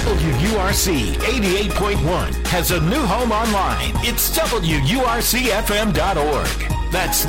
WURC 88.1 has a new home online. It's WURCFM.org. That's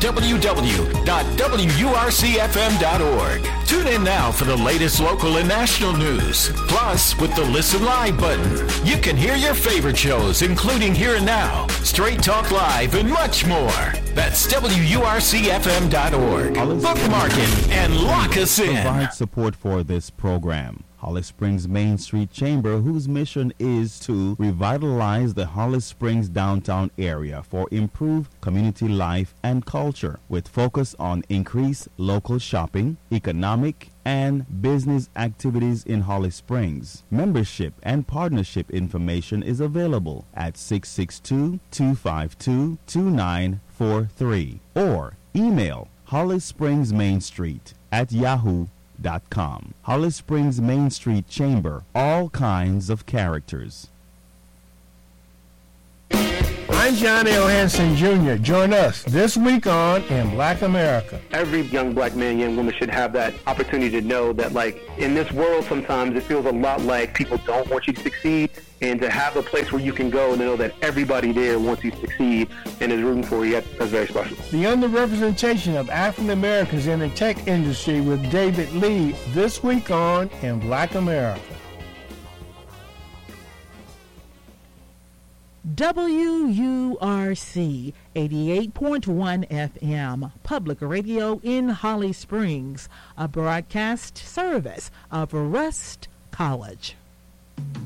www.WURCFM.org. Tune in now for the latest local and national news. Plus, with the Listen Live button, you can hear your favorite shows, including Here and Now, Straight Talk Live, and much more. That's WURCFM.org. Bookmark it and lock us in. Provide support for this program. Holly Springs Main Street Chamber, whose mission is to revitalize the Holly Springs downtown area for improved community life and culture, with focus on increased local shopping, economic, and business activities in Holly Springs. Membership and partnership information is available at 662-252-2943 or email Holly Springs Main Street at yahoo.com. Holly Springs Main Street Chamber, all kinds of characters. I'm John L. Hanson Jr. Join us this week on In Black America. Every young black man, young woman should have that opportunity to know that, like, in this world sometimes it feels a lot like people don't want you to succeed, and to have a place where you can go and know that everybody there wants you to succeed and is rooting for you, that's very special. The underrepresentation of African Americans in the tech industry with David Lee this week on In Black America. WURC 88.1 FM, Public Radio in Holly Springs, a broadcast service of Rust College.